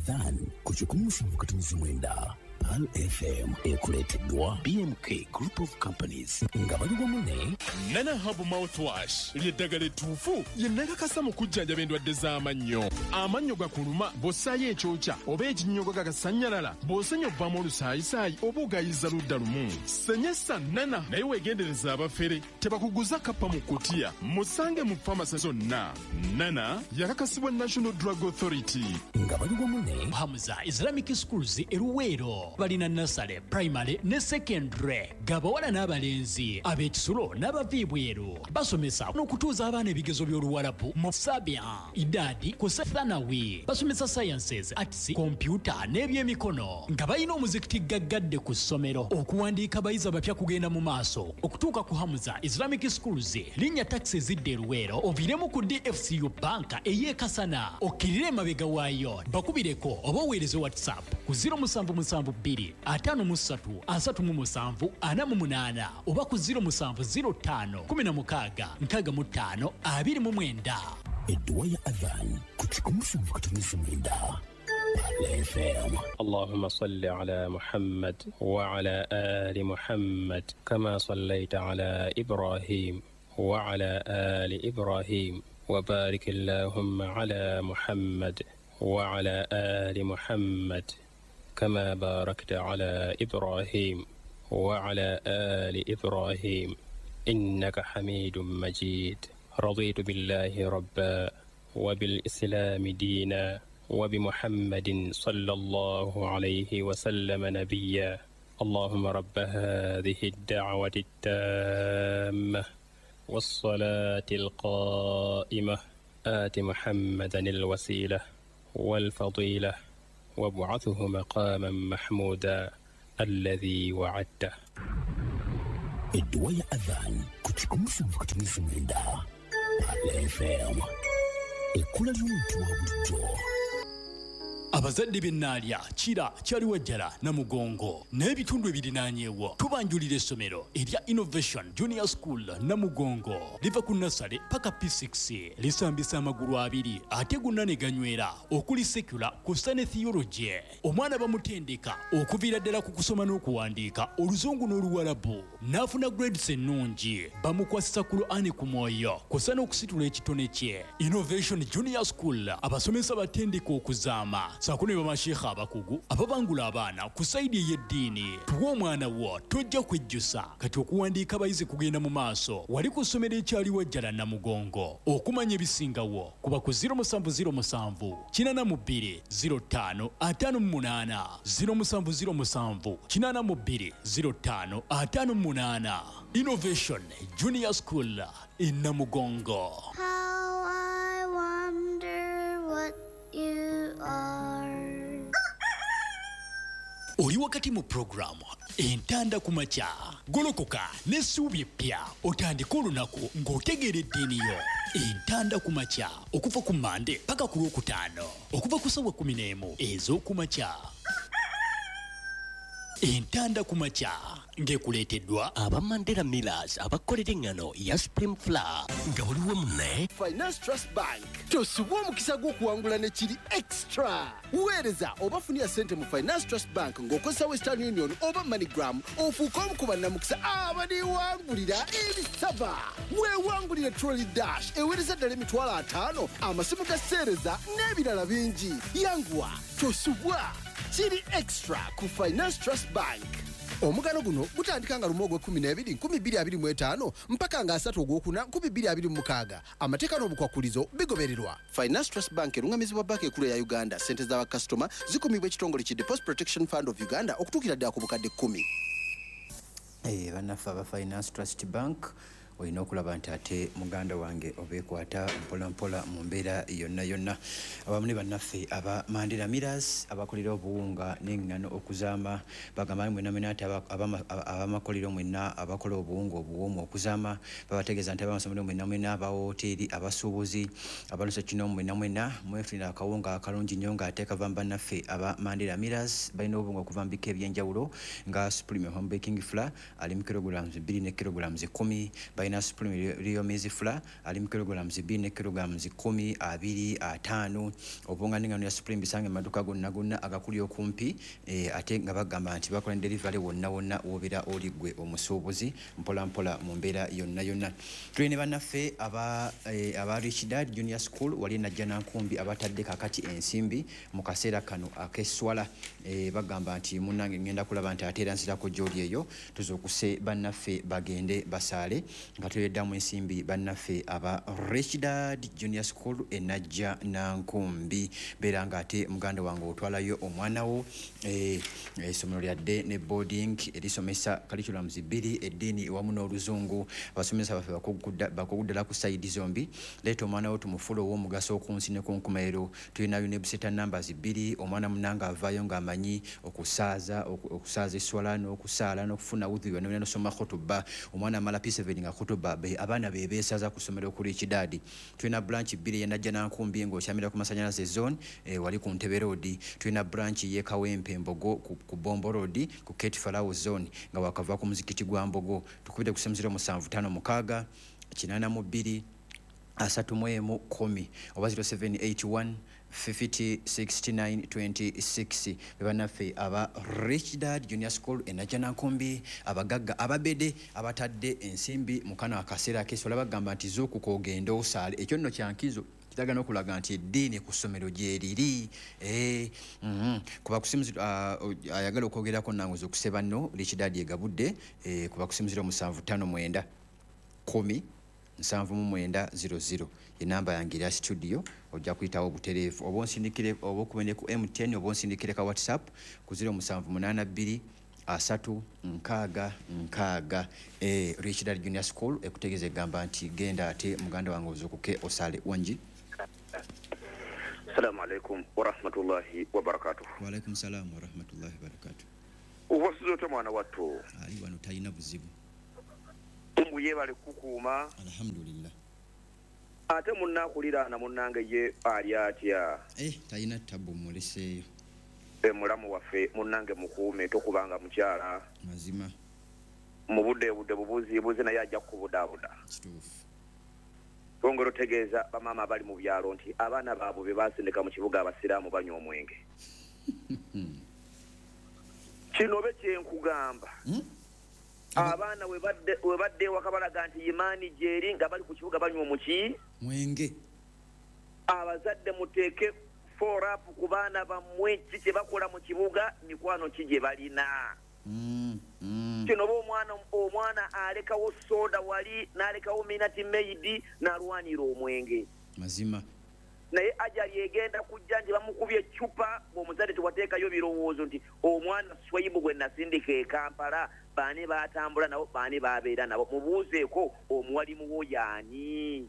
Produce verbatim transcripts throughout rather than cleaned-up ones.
Adhan kuchukua mfukatumizi mwenda Al F M ekuleteddwa B M K Group of Companies nga bali wamunne Nana Hub Mouthwash lyeddagala ettuufu yennakakasa mu kujjanja endwadde z'amannyo. Amannyo gakuluma bw'ossaayo ekyokya oba ekinnyogo gagasanyalala bw'osenya obbamu olusaayisaayi oba ogayiza ludda lumu. Senyesa Nana naye weegendereza abafere tebakuguza kappa mu kutiya musange mu famasi zonna. Nana yakakasibwa National Drug Authority nga bali wamunne Hamza Islamic Schools eruweero balina nasale primary ne secondary gabawala n'abalenzi ab'ekisulo n'abaviibweru basomesa n'okutuuza abaana ebigezo by'oluwalabu mu sabia idadi ku thanawi basomesa sciences arts computer n'ebyemikono nga balina omuzikiti gaggadde ku ssomero okuwandiika abayizi abapya kugenda mu maaso okutuuka ku Hamza Islamic Schools linnya taxi zidde eruweero oviremu ku D F C U banka ey'ekasana okkirire emabega waayo bakubireko oba oweereze whatsapp ku zero seven seven two atano musatu asatu mu musanvu ana mu munana oba ku zero seven zero five kumi na mukaaga nkaaga mu ttaano abiri mu mwenda. edduwa ya Adhan kuchukua mfukatumizi mwenda Al F M. اللهم صل على محمد وعلى آل محمد كما صليت على إبراهيم وعلى آل إبراهيم وبارك اللهم على محمد وعلى آل محمد كما باركت على إبراهيم وعلى آل إبراهيم إنك حميد مجيد. رضيت بالله ربا وبالإسلام دينا وبمحمد صلى الله عليه وسلم نبيا. اللهم رب هذه الدعوة التامة والصلاة القائمة آت محمدا الوسيلة والفضيلة وابعثه مقاما محمودا الذي وعدته. edduwa ya Adhan kuchukua mfukatumizi mwenda Al F M. Ekula ly'omuntu wa bulijjo. Abazadde b'ennaalya kira kyali wajjala na mugongo n'ebitundu ebirinaanyeewo tubanjulira essomero erya Innovation Junior School na mugongo liva ku nasale paka P six lisambisa amagulu abiri ate gonna ne ganywera okuli secular kussa ne theology. Omwana bamutendeka okuviira ddala ku kusoma n'okuwandiika oluzungu n'oluwalabu n'afuna grades ennungi bamukwasisa Qur'ani ku mwoyo kussa n'okusitula ekitone kye. Innovation Junior School abasomesa batendeka okuzaama sakune bamashekha abakugu ababangula abaana ku saidi y'eddiini. Tuwa omwana wo tojja kwejjusa kati okuwandiika abayizi kugenda mu maaso wali ku ssomero ekyali wajjala na mugongo. Okumanya ebisingawo kuba ku zero seven zero seven kinana mu bbiri zero five atano mu munana zero seven zero seven kinana mu bbiri zero five atano mu munana. Innovation Junior School in Namugongo. How I wonder what you are. Oli wakati mu programu entanda ku makya golokoka n'essuubi eppya otandika olunaku ng'otegeera eddiini yo. Entanda ku makya okuva ku Mande paka ku Lwokutaano okuva ku ssaawa kumi n'emu ez'oku makya. Entanda ku makya ng'ekuleeteddwa aba Mandela Millers abakolera engano ya Supreme Flour nga waliwo munne Finance Trust Bank tosubwa omukisa gw'okuwangula ne kiri extra. Weereza oba funia sente mu Finance Trust Bank ng'okozesa Western Union oba MoneyGram ofuuka omu ku bannamukisa abaliwangulira ebisaba. Weewangulire Trolley Dash eweereza ddala emitwalo ataano amasimu ga sseereza n'ebirala bingi. Yanguwa tosubwa kiri extra ku Finance Trust Bank. Omugano guno gutandika nga lumu ogw'ekkumi n'ebiri nkumi bbiri abiri mu etaano mpaka nga asatu ogwokuna nkumi bbiri abiri mu mukaaga. Amateeka n'obukwakulizo bigobererwa. Finance Trust Bank erungamizibwa banka ekkulu ya Uganda. Ssente z'abakasitoma zikumibwa ekitongole ki Deposit Protection Fund of Uganda okutuukira ddala ku bukadde kkumi. Eh, bannaffe aba Finance Trust Bank olina okulaba nti ate muganda wange obeekwata mpola mpola mu mbeera yonna yonna. Abamu ne bannaffe aba Mandela Millers abakolera obuwunga n'engano okuzaama bagamba mwena mwena ati abamakolero mwenna abakola obuwunga obuwoomu okuzaama babategeeza nti abamasomero mwena mwena abawoteeri abasuubuzi abalusa kino mwena mwena mwefunira akawunga akalungi nnyo ng'ate kava mu bannaffe aba Mandela Millers balina obuwunga okuva mu bika ebyenjawulo nga Supreme Home Baking Flour ali mu kilograms bbiri ne kilograms kkumi. finance supreme Rio Mizifla ali mu kilograms bbiri ne kilograms kumi, abiri, ataano obonga n'engano ya supreme bisange maduka gonna gonna agakuli okumpi eh, ate nga bagamba nti bakola delivery wonna wonna wobera oligwe omusuubuzi mpola mpola mu mbeera yonna yonna. Tuli ne bannaffe aba eh, aba Rich Dad Junior School wali najja nankumbi abatadde kakati ensimbi mu kaseera kano akeswala eh, bagamba nti munnange ngenda kulaba nti ateera nsirako gyoli eyo tuzokuse bannaffe bagende basaale nga tuyeddamu ensimbi bannaffe aba Rich Dad Junior School enajja nankumbi beera nga ate muganda wange otwalayo omwana wo essomero eh, lyadde ne boarding erisomesa curriculums bbiri eddiini wamu n'oluzungu abasomesa baffe bakuguddala ku sayidi zombi leeta omwana wo tumufula ow'omugaso okunsi ne ku nkomerero tulinayo ne buseta numbers bbiri omwana munanga avaayo ng'amanyi okusaaza okusaaza esswala n'okusaala n'okufuna udhu byonna n'osoma khutuba omwana amala P seven nga khutuba abaana be beesaza ku ssomero ku Rich Dad. Tulina branch bbiri yenajja nankumbi ng'okyamira ku masanyalaze zone eh, wali ku Ntebe Road. Tulina branch ye Kawempe Mbogo ku, ku Bombo Road ku Kate Farao zone nga wakava ku muzikiti gwa Mbogo tukubide ku semziro musanvu tano mukaaga kinana mu bbiri asatu mu emu kumi oba zero seven eight one fifty sixty-nine twenty-six bannaffe aba Rich Dad Junior School enajja nankumbi abagagga ababede abatadde ensimbi mukana akaseera akesola bagamba nti zookuka ogenda osaale ekyo nno kyankizo kitagana okulaga nti eddiini ku ssomero gyeriri eh, mm-hmm. kuba kusimuzi uh, ayagala okwogerako nange zokuseba nno Rich Dad egabudde eh, kuba kusimuzira omusanvu tano mwenda kumi nsanvu mu mwenda zero zero enamba yange ya studio ojja kuyitawo obutereevu oba onsindikire oba okubene ku M ten oba onsindikire ka WhatsApp ku zero musanvu munaana bbiri asatu nkaaga nkaaga eh, Rich Dad Junior School ekutegeeza egamba nti genda ate muganda wange ozukuke osale wangi. Assalamu alaikum wa rahmatullahi wa barakatuh. Wa alaikum salam wa rahmatullahi wa barakatuh. Uwasizote mwana wattu ali wano talina buzibu mbu yebale kukuuma alhamdulillah ate munnakuliraana munnange ye ali atya eh talina tabu muleseeyo e mulamu waffe munnange mukuume tokubanga mukyala mazima mu budde budde bubuziibuzi naye ajja kukubudaabuda kituufu twongera otegeeza bamaama abali mu byalo nti abaana baabwe be basindika mu kibuga abasiraamu banywa omwenge kino be kyenkugamba hmm? Abaana we badde we badde wakabalaga nti imaani jeri nga bali ku kibuga banywa omuki mwenge abazadde muteeke for up ku baana bammwe kiki bakola mu kibuga mikwano kije balina mm, mm. kino bo omwana omwana alekawo soda wali n'alekawo minati maid n'alwanira omwenge mazima naye ajali egenda kujja nti bamukubye ecupa ng'omuzadde tewateekayo birowoozo nti omwana Swaibu gwe nasindika e Kampala baani baatambula nabo baani baabeera nabo mubuuzeeko omuwalimu wo yaani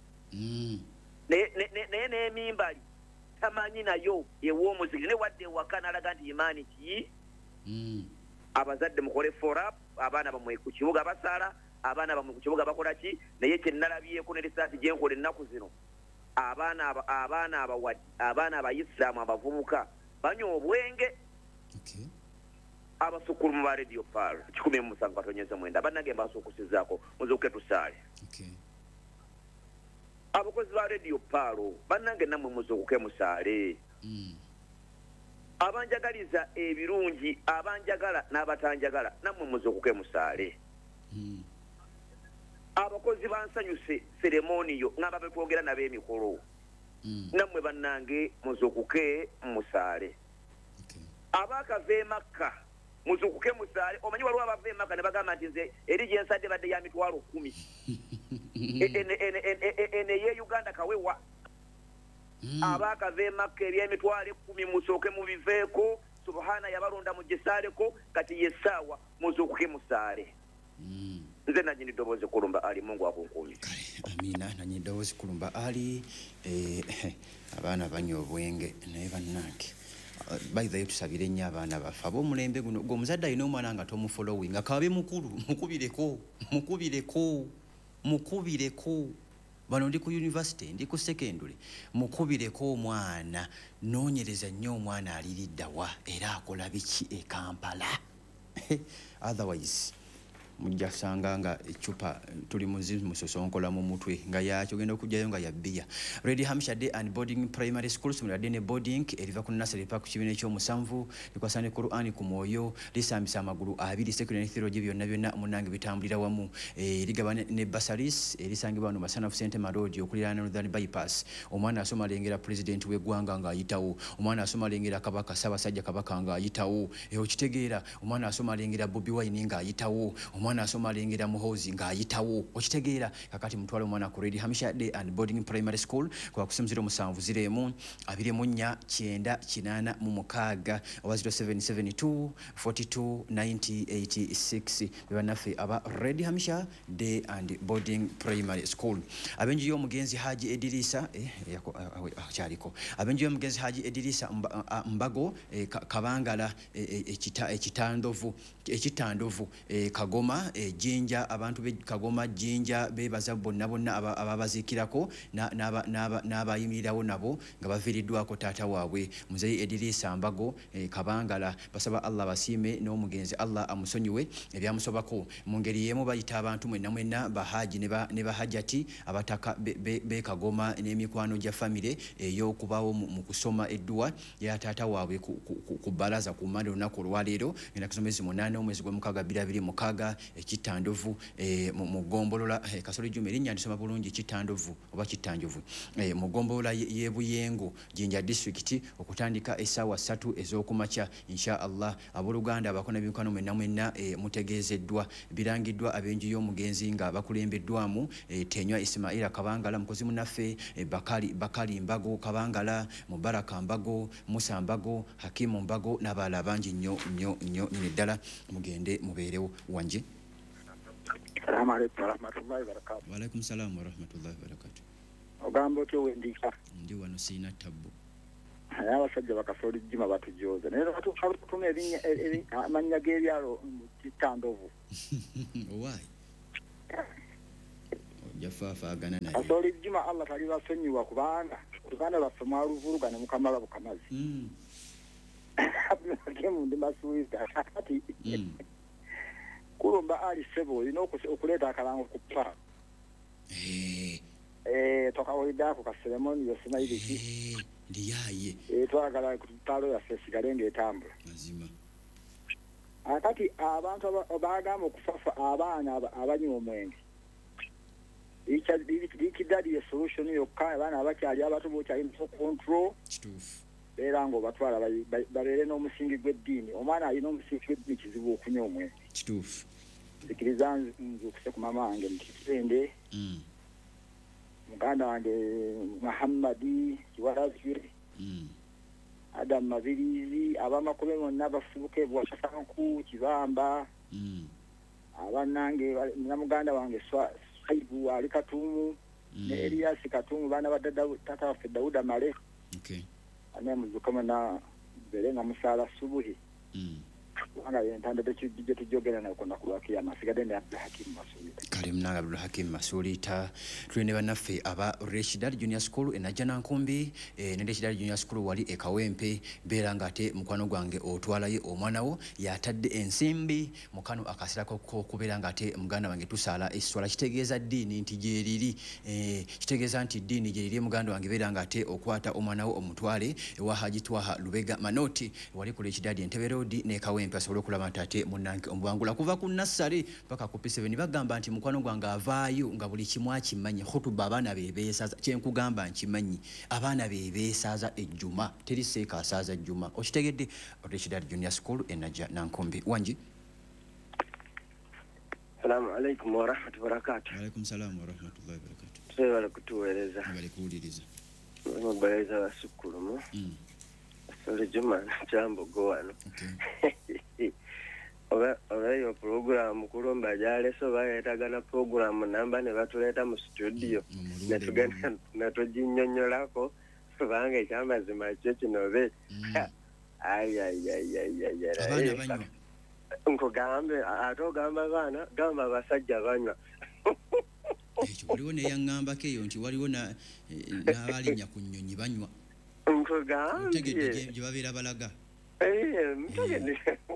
naye n'emimbali tamanyi nayo ew'omuzikiri ne wadde ewaka n'alaga nti imaani ki abazadde mukole for up abaana bamwe ku kibuga basaala abaana bamwe ku kibuga bakola ki naye kye nnalabyeko ne risaati gye nkola ennaku zino abaana abaana abawadi abaana abayisiraamu abavubuka banywa obwenge okay. Abasukulu mu ba radio pal kikumi mu musanvu katonyeza mwenda banage mbasukusizaako muzuke tusaale okay. Abakozi ba radio pal banange namwe muzuke musaale mm. Abanjagaliza ebirungi abanjagala n'abatanjagala namwe muzuke musaale mm. Abakozi bansanyuse ceremoniyo ngamba bekwogera n'ab'emikolo mm. namwe bannange muzukuke musaale okay. Abakave Makka muzukuke musaale omanyi waliwo abave Makka ne bagamba nti nze eri gye nsadde badde ya mitwalo kumi ene ye Uganda kawewa mm. Abakave Makka eby'emitwalo ekkumi musooke mubiveeko subhana yabalonda mugisaaleko kati yessaawa muzukuke musaale mm. Nze nanyini ddoboozi kulumba ali Mungu akunkumye. Amina nanyini ddoboozi kulumba ali eh, abaana banywa obwenge naye bannange by the way tusabire nnyo abaana baffe ab'omulembe guno g'omuzadde alina omwana nga tomufollowing akabe mukulu mukubireko mukubireko mukubireko bano ndi ku university ndi ku secondary mukubireko omwana noonyereza nnyo omwana aliriddawa era akola biki e Kampala otherwise mujja kusanga nga ecupa tuli muzimusosonkola mu mutwe nga yakyo genda okujjayo nga yabbiya. Red Hampshire Day and Boarding Primary School somera dene boarding eriva ku nursery park ku kibiina ekyomusanvu likwasane Qur'an ku mwoyo lisambisa amagulu abiri secondary theology byonna byonna munange bitambulira wamu e, ligaba ne basaris erisangibwa no Masanafu Center Road okuliraana Northern Bypass. Omwana asoma alengera president w'eggwanga nga ayitawo, omwana asoma alengera kabaka Ssaabasajja kabaka nga ayitawo, e okitegeera omwana asoma alengera Bobi Wine nga ayitawo, omwana asoma alengera Muhoozi nga ayitawo, okitegeera kakati mutwale omwana ku Red Hampshire Day and Boarding Primary School kwa kusemziro musanvu ziremu abiri mu nnya kyenda kinaana mu mukaaga oba zero seven seven two forty-two ninety eighty-six bebanafe aba Red Hampshire Day and Boarding Primary School. Abenji y'omugenzi Haji Edirisa eh kyaliko abenji y'omugenzi Haji Edirisa Mbago eh, Kabangala ekita eh, ekitandovu ekitandovu eh, Kagoma eh, Jinja abantu be Kagoma Jinja bebaza bonna bonna ababazikirako n'abayimirirawo nabo nga baviiriddwako taata waabwe Muzeeyi Edirisa Mbago eh, Kabangala basaba Allah basiime n'omugenzi Allah amusonyiwe ebyamusobako mu ngeri yemu bayita abantu mwenna mwenna bahaji ne bahajati abataka be, be, be Kagoma n'emikwano gya family ey'okubaawo mu kusoma eddua ya taata waabwe ku, ku, ku, ku balaza ku Mande olunaku olwaleero ngenda kusomezi munaana omwezi gw'omukaaga bbiri abiri mukaaga ekitandovu e, mu gombolola e, Kasolo Juma erinnya ndisoma bulungi kitandovu oba kitanjovu e, mu gombolola y'e Buyengo Jinja district okutandika essaawa ssatu ez'okumakya insha Allah abooluganda abakona b'emikwano mwenna mwenna e, mutegeezeddwa birangiddwa abenju y'omugenzi nga bakulembeddwamu e, Tenywa Ismaila Kabangala mukozi munaffe e, Bakali Bakali Mbago Kabangala Mubaraka Mbago Musa Mbago Hakimu Mbago n'abalala bangi nnyo nnyo nnyo ddala mugende mubeerewo wanje. Assalamu alaykum wa rahmatullahi wa barakatuh. Wa alaykum salaam wa rahmatullahi wa barakatuh. Ogamba otyo wendika ndi wano siina tabbo abasajja bakasoli jima batujoza naye batutume ebinya amanya g'ebyalo kitandovu why jafafaagana naye kasoli jima Allah tali basonyiwa kubanga tuganda basoma aluvurugana mukamala bukamazi mm abulagemu ndi masuiza kati kulumba ali sebo ino okuleeta akalango kupa eh eh tokawulidde ako ka ceremony yosina ibiki ndiyaye eh twagala kutalo ya fesigalenga etambula mazima akati abantu abagamba okufafa abaana abanywa omwenge icha dikidadi ya solution yokka abana abakyali abato bokyali mu control kituufu era ngo batwala babeere n'omusingi gw'eddiini omwana alina omusingi gw'eddiini kizibu okunywa omwenge kituufu sikiriza nze okuse ku mama wange mukitende mm. muganda wange Muhammadi kiwarazire mm. Adam Mabirizi abamakobe bonna bafubuke bwasanku kibamba mm. abanange na muganda wange Swaibu ali Katumu mm. ne Elias Katumu bana badada tata wa Dauda Male okay ane muzukama na belenga musala subuhi mm. anga yentanda tekijje tujogera na kona kulwakia masigade ne Abdul Hakim Masuli Karim na Abdul Hakim Masuli ta twene banaffe aba Reshidal Junior School enajana nkumbi e, ne Reshidal Junior School wali e Kawempe beranga ate mukwano gwange otwalaye omwana wo yatadde ensimbi mukano akasirako ko kuberanga ate muganda wange tusala eswala kitegeeza dini nti jeriri e, kitegeeza nti dini jeriri muganda wange beranga ate okwata omwana wo omutwale ewa Haji Twaha Lubega Manoti wali ku Reshidal Entebbe Road ne Kawempe asobole okulaba nti ate munnange omubangula kuva ku nassale paka ku P seven bagamba nti mukwano gwange avaayo nga buli kimu akimanyi khutuba abaana be beesaza kyenkugamba nkimanyi abaana be beesaza ejjuma teri seeka asaaza ejjuma okitegedde Reshidal Junior School enaja nankombi wanji. Assalamu alaykum wa rahmatullahi wa barakatuh. Wa alaykum salaam wa rahmatullahi wa barakatuh. Sewa kutuweleza bali kuwuliriza mubaleza basukulumu mm. Sole Juma jambo go wano okay. oba oba yo program kulomba jale so bayetagana program namba ne batuleta mu studio mm. ne tugenda na tojinyonyolako bange chamba zima cyo kinobe ay ay ay ay ay abana banywa nko gambe atogamba bana gamba basajja banywa ekyo waliwo ne yangamba keyo nti waliwo na n'abalinya ku nnyonyi banywa nko gambe tegedde gye babeera balaga eh mtegedde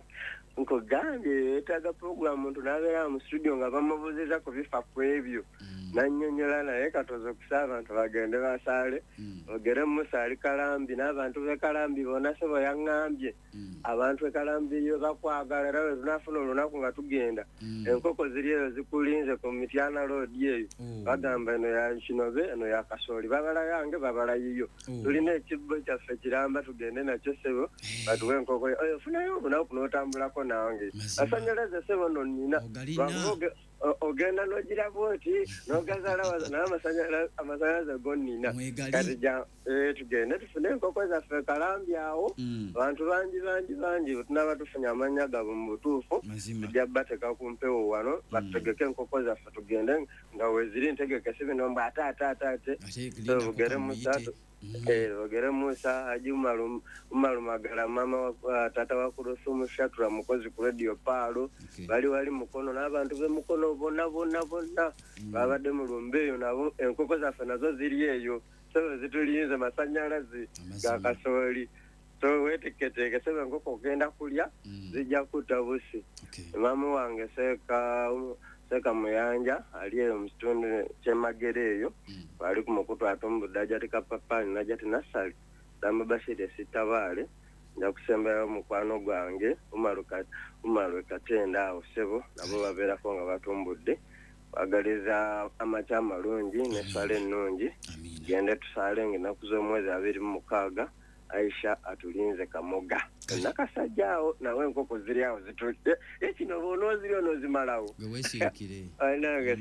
nkugambye yeetaaga program muntu n'abeera mu studio nga bamubuuziza ku bifa ku ebyo nannyonnyola naye katozo okusa abantu bagende basaale ogere musaali kalambi n'abantu b'e kalambi bonna sebo yaŋŋambye abantu e kalambi yo bakwagala era bwe tunaafuna olunaku nga tugenda enkoko ziri eyo zikulinze ku mityana roodi eyo bagamba eno ya kinobe eno ya kasooli babala yange babala yiyo tulina ekibbo kyaffe kiramba tugende nakyo sebo batuwe enkoko oyo funayo olunaku n'otambulako nange asanyalaze sebo no nnina ogenda n'ogira bwoti n'ogazala n'amasanyalaze go nnina kati tugende tufune enkoko zaffe kalambi awo abantu bangi bangi bangi tunaba tufunye amannya gabo mu butuufu tujja bateka ku mpewo wano batutegeke enkoko zaffe tugende nga weziri ntegeke si bino mbu ate ate ate ate bugere musatu ogere Musa Haji Umaru Umaru Magala mama wa tata wa Kurusumu Shatura mukozi ku radio Palo bali wali mukono n'abantu be mukono bonna bonna bonna babadde mu lumbeyo nabo enkoko zaffe nazo ziri eyo so zitulinze masanyalazi ga kasooli so weteketekese sebe enkoko ogenda kulya zijja kutabusi mama wange seka Seka Muyanja aliye msitundu chemagere eyo bali ku mukutu atombuda jati kapapani na jati nasali dama bashide sitabale nja kusemba mukwano gwange umaruka umaru katenda awo sebo nabo babera ko nga batumbudde bagaliza amachama lungi ne sale nungi gende tusale ngina kuzo mwezi abiri mu mukaga Aisha atulinze kamoga nakasajjao nawe enkoko ziri awo zitudde ekino bono ziri ono zimalawo wesirikire anange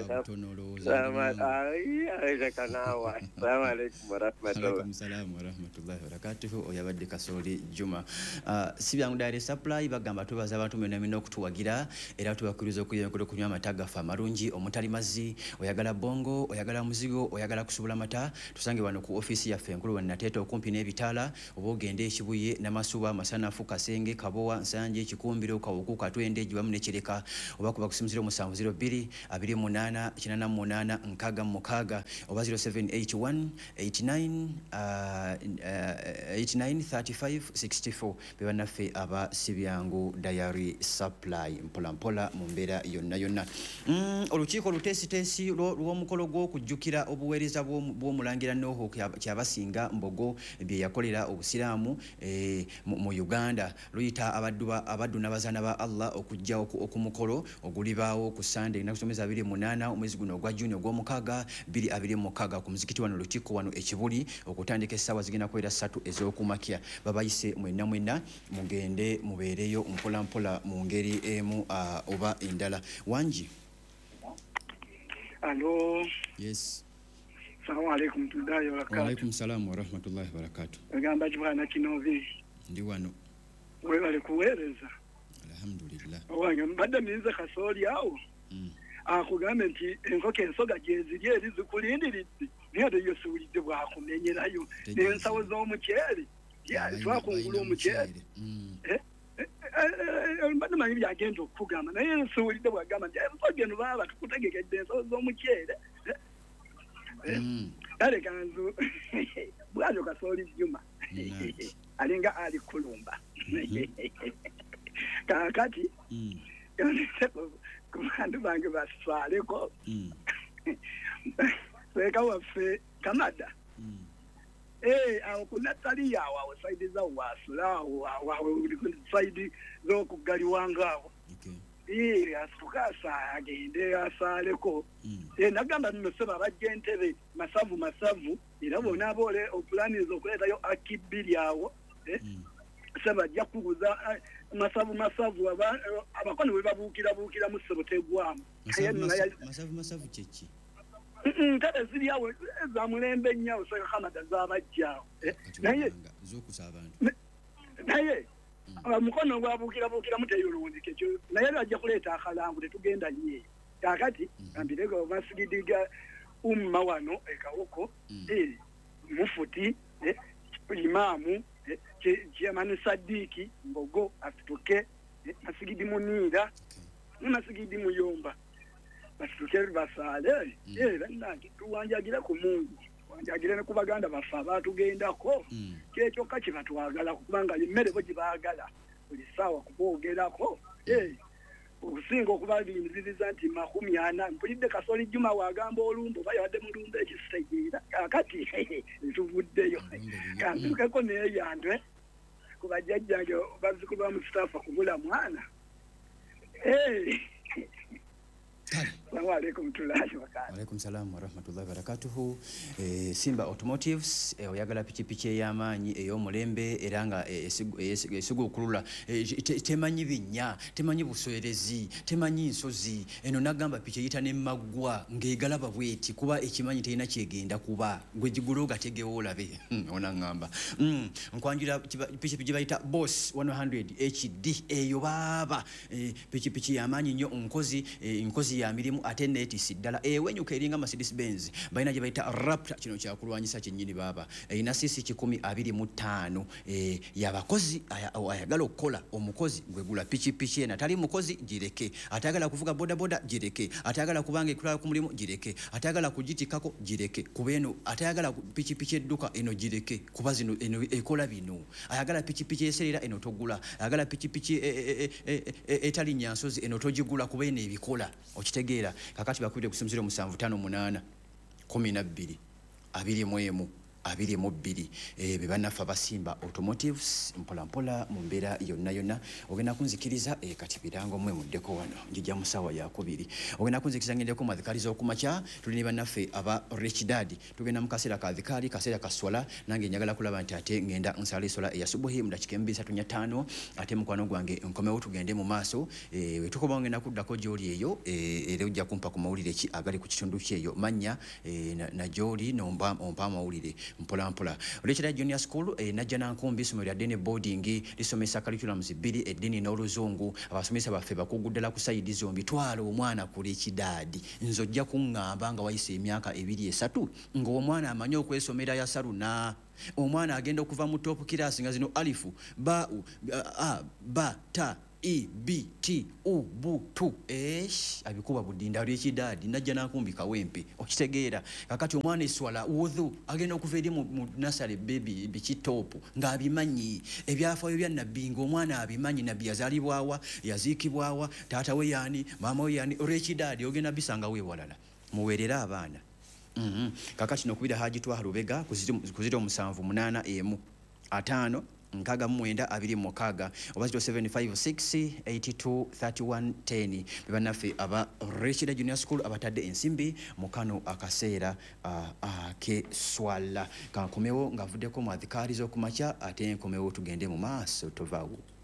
sabaayiaekanawa salamu alaikum warahmatullahi salamu warahmatullahi wabarakatuhu oyabadde Kasooli Juma si byangu Dare Supply bagamba tubaza abantu mwena mina okutuwagira era tubakuriza okuyongera okunywa amata gafa amalungi omutali mazzi oyagala bongo oyagala muzigo oyagala kusubula mata tusange wano ku office yaffe enkulu wanateeta okumpi n'ebitala oba ogende ekibuye n'amasuba masanafu Kasenge Kabowa Nsanje Kikumbiro Kawuku Katwende Jibamu ne Kireka oba kuba kusimuziro musanvu zero bbiri abiri munana kinana munana nkaga mukaga oba zero seven eight one eight nine eight nine three five six four beba naffe aba Sibyangu Dairy Supply mpola mpola mu mbeera yonna yonna mm, olukiiko lutesitesi lw'omukolo gw'okujjukira obuweereza bw'omulangira Noho kyabasinga Mbogo bye yakolera obusiraamu eh, mu Uganda luyita abaddu abaddu n'abazaana ba Allah okujja okumukolo ogulibaawo ku Sunday na kusomeza abiri munana omwezi guno ogwa Juni ogw'omukaga biri abiri mukaga ku muzikiti wano lukiiko wano ekibuli okutandika essaawa zigenda kwera ssatu ez'okumakya babayise mwenna mwenna mugende mubeereyo mpola mpola mu ngeri emu uh, oba endala wanji Hello. Yes. Assalamu alaikum tudayo wa alaikum salam wa rahmatullahi wa barakatuh. Ngamba jibana kinovi. Ndi wano. Wewe bali kuwereza. Alhamdulillah. Wange mbadde minze Kasooli awo. Mm. Akugamba nti enkoko ensoga gyeziri eri zikulindiridde. Niyo de yosuulidde bwakumenyerayo. N'ensawo z'omuceere. Ya twakungula omuceere. Mm. Eh? Mbadde manyi byagenda okugamba naye ensuulidde bwagamba nti ensoga eno baba tukutegekedde ensawo z'omuceere. Dale kanzu bwajo Kasooli Juma alinga ali kulumba kakati kubantu bange baswaleko seka waffe Kamada eh awo kuna tali yawo awo side za wasula awo side zo kugali wangawo eh asukasa agende asaleko eh nagamba nno seba bajentebe masavu masavu era bona abole oplanizo okuleta yo akibiri awo eh seba jakuguza masavu masavu abakono we babukira bukira musebo tegwamu masavu masavu chechi ntale ziri yawe za mulembe nyawo seka Kamada zabajjawo eh naye zokusa abantu naye mukono gwabukira bukira muteyo lundi kecho naye ajja kuleta akalangu tetugenda nye kakati ambirego basigidiga umma wano ekawoko eh mufuti eh imamu eh Jemani Sadiki Mbogo atuke masigidi munira masigidi muyomba batuke basale eh banangi tuwanjagira ku Mungu wanjagira ne kubaganda bafa batugendako kecho kachi batwagala kubanga emmere bo gibagala buli ssaawa kuboogerako eh okusinga okubalinziriza nti makumi ana mpulidde Kasoli Juma wagamba olumbo bayadde mulumbe ekisitegeera kakati tuvuddeyo kantukeko neeyandwe kubajjajjange bazzukulu ba Mustafa kubula mwana eh Assalamu alaikum tulashi wakati. Alaikum salam wa rahmatullahi wa barakatuhu. E, Simba Automotives e, oyagala pichipichi ey'amaanyi ey'omulembe era nga esigu okulula e, te, temanyi binnya temanyi buswerezi temanyi nsozi eno nagamba pichi eyita ne maggwa ng'egalaba bweti kuba ekimanyi terina kyegenda kuba gwe gigulo gategewo olabe hmm, ona ngamba hmm, nkwanjira pichipichi bayita Boss one hundred H D eyo baba e, pichipichi y'amaanyi nnyo nkozi e, nkozi ya mirimu ate netisi ddala ewenyuka eringa Mercedes Benz balina gye bayita Raptor kino kyakulwanyisa kyennyini baba erina sisi kikumi abiri mu ttaano e, yabakozi ayagala okukola omukozi gwegula pichi pichi ena tali mukozi gireke atagala kuvuga boda boda gireke atagala kubanga ekulala ku mulimu gireke atagala kugitikako gireke kubeno atagala pichi pichi edduka eno gireke kuba zino eno ekola bino ayagala pichi pichi eserera eno togula ayagala pichi pichi etali nyansozi eno togigula kubeno ebikola okitegeera kakati bakubide kusimziro musanvu tano munana kumi na bbiri abiri mu emu abiri mu bbiri e, bebanafa basimba Automotives mpola mpola mu mbeera yonna yonna ogenda kunzikiriza e, kati birango mwe muddeko wano njija musawa yakubiri ogenda kunzikiriza ngendeko mazikaliza okumacha tulini banaffe aba Rich Dad tugenda mukasera kadhikali kasera kaswala nange njagala kulaba nti ate ngenda nsali sola ya subuhi mu dakika mbiri ssatu ttaano ate mukwano gwange nkomewo tugende mu maaso e, wetukoba ngenda kuddako gyoli eyo e, era ojja kumpa ku mawulire ki agali ku kitundu kyeyo manya e, na, na gyoli nomba ompa mawulire mpola mpola Richard Junior School e, najja nankumbi isomero lya dini boarding lisomesa curriculums bbiri eddini n'oluzungu abasomesa baffe bakuguddala ku sayidi zombi twala omwana ku Richard nzojja kuŋŋamba nga wayise emyaka ebiri esatu ng'omwana amanyi okwesomera ya saluna omwana agenda okuva mu top class nga zino alifu ba a ba ta E B T U B T esh abikuba budinda Richard najja nakumbi kawempe okitegeera kakati omwana eswala wudhu agenda okuva eri mu nursery baby bikitopu ng'abimanyi ebyafaayo bya nabbi ng'omwana abimanyi nabbi yazaalibwawa yaziikibwawa taata we yani maama we yani Richard ogenda bisanga weewalala muweerera abaana mm -hmm. kakati nokubira haji twa Rubega kuzira musanvu munana emu atano nkaga mwenda abiri mukaga oba zero seven five six eight two three one one zero bebanafe aba Richard Junior School abatadde ensimbi mukano akaseera uh, ake swala kankomewo ngavuddeko mu adhikari z'okumacha ate nkomewo tugende mu maaso tovaawo